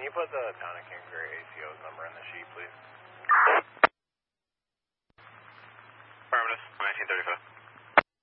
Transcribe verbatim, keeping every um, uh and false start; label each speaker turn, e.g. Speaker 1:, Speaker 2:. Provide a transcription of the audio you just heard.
Speaker 1: you put the Town of Kingsbury A C O's number in the sheet, please?
Speaker 2: Affirmative, nineteen thirty-five.